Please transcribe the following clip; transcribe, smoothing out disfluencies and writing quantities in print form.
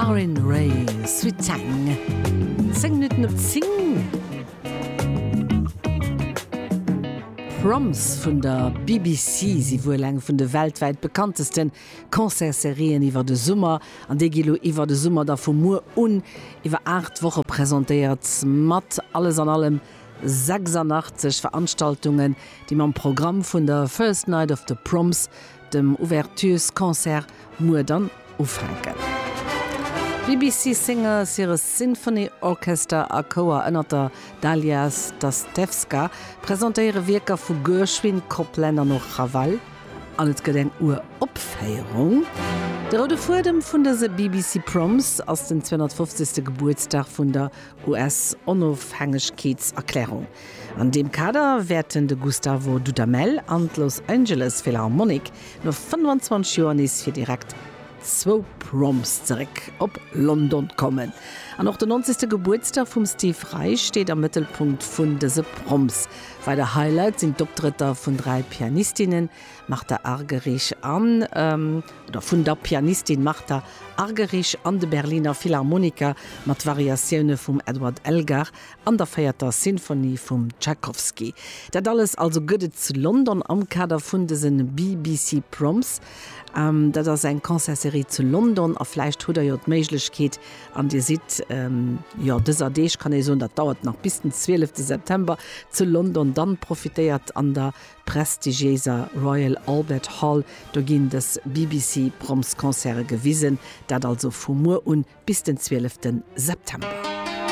Aaron Ray, Sweet Tang. 10 Minuten op 10. Proms vun der BBC si wo lang vun de weltweit bekanntesten Konzerserien iwwer de Summer an de Gilo iwwer de Summer da vu Mo iwwer 8 Woche präsentiert mat alles an allem 86 Veranstaltungen, die man Programm vun der First Night of the Proms, dem Ouvertureskonzert Mo dann aufhängen. BBC Singers ihre Symphony Orchester a Chor ënner der Dalia Stastewska präsentéiere Wirker vu Gershwin, Copland noch Raval an et Gedenk Opfeierung. Der Rode Fuerdem vun der BBC Proms aus den 250. Geburtstag vun der US-Onofhängigkeitserklärung. An dem Kader werden de Gustavo Dudamel an Los Angeles Philharmonic noch 25 Joer fir direkt 2 Proms zurück op London kommen. An noch der 90. Geburtstag vom Steve Reich steht am Mittelpunkt vun dese Proms. Weil der Highlight sind Dopptritter von 3 Pianistinnen, macht der Argerich an, oder von der Pianistin macht der Argerich an de Berliner Philharmoniker mat Variationen vom Edward Elgar an der feierter Sinfonie vom Tchaikovsky. Dat alles also gëdet zu London am Kader vun desen BBC Proms. Dat ass eng Konzerserie zu London a fleicht huder jo d'Meiglechkeet an Di sit ja dëser Deeg kann eso dat dauert nach bis den 12. September zu London, dann profitéiert an der prestigieser Royal Albert Hall do ginn des BBC Proms Konzere gewiesen, dat also vu Mo bis den 12. September.